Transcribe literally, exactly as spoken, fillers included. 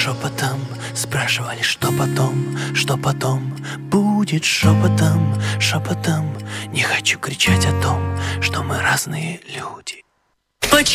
шепотом спрашивали, что потом, что потом будет шепотом, шепотом. Не хочу кричать о том, что мы разные люди.